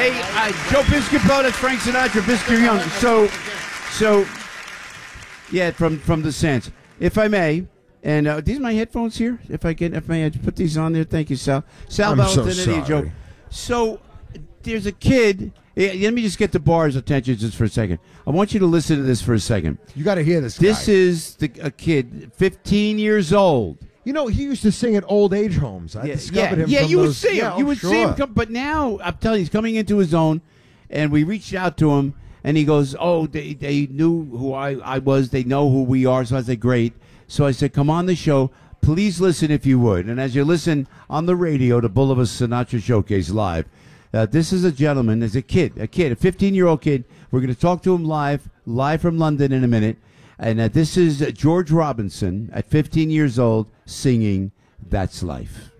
Hey, Joe Piscopo, that's Frank Sinatra, Biscuit Young. So, yeah, from the Sands. If I may, and these are my headphones here. If I may, I put these on there. Thank you, Sal. Sal I'm so Valentine, Joe. sorry. So, there's a kid. Let me just get the bar's attention just for a second. I want you to listen to this for a second. You got to hear this. This guy. is a kid, 15 years old. You know, he used to sing at old age homes. I discovered him. From you would those, see him. You would see him come. But now, I'm telling you, he's coming into his own. And we reached out to him, and he goes, "Oh, they knew who I was. They know who we are." So I said, "Great." So I said, "Come on the show. Please listen if you would." And as you listen on the radio to Boulevard Sinatra Showcase live, this is a gentleman, there's a 15-year-old kid. We're going to talk to him live from London in a minute. And this is George Robinson at 15 years old singing "That's Life."